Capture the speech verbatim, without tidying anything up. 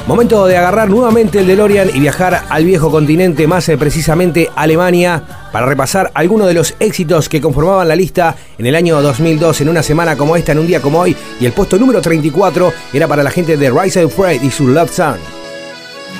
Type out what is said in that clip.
Momento de agarrar nuevamente el DeLorean y viajar al viejo continente, más eh, precisamente Alemania, para repasar algunos de los éxitos que conformaban la lista en el año dos mil dos, en una semana como esta, en un día como hoy. Y el puesto número treinta y cuatro era para la gente de Rise of Fred y su Love Song.